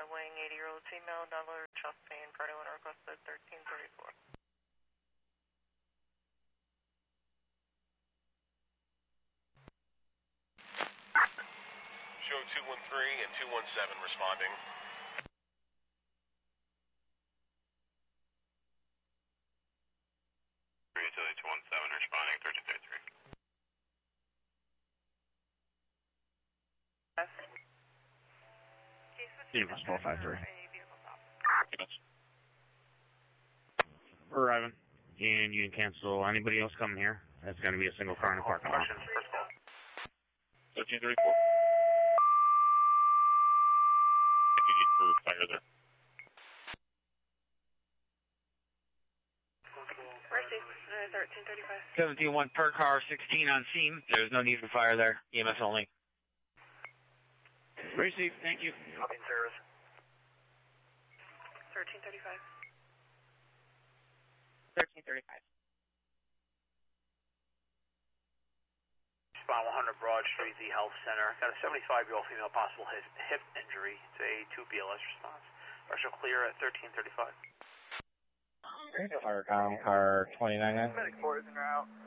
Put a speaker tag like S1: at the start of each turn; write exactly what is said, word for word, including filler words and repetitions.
S1: a weighing eighty-year-old female, download chest pain, party one requested thirteen thirty-four.
S2: Show two one three and two one seven responding.
S3: Utility two one seven responding thirteen thirty-three.
S4: Unit four five three. We're arriving. And you can cancel anybody else coming here. That's going to be a single car in the parking lot.
S3: thirteen thirty-four. You need for fire there.
S1: Mercy, uh, thirteen thirty-five.
S5: seventeen one per car, sixteen on scene. There's no need for fire there. E M S only.
S4: Receive, thank you.
S3: Copy in service.
S1: thirteen thirty-five.
S6: thirteen thirty-five.
S3: Spawn one hundred Broad Street, the Health Center. Got a seventy-five-year-old female possible hip, hip injury. It's a two B L S response. Partial clear at thirteen thirty-five.
S7: Fire com, car twenty-nine.
S3: Medic four is in route.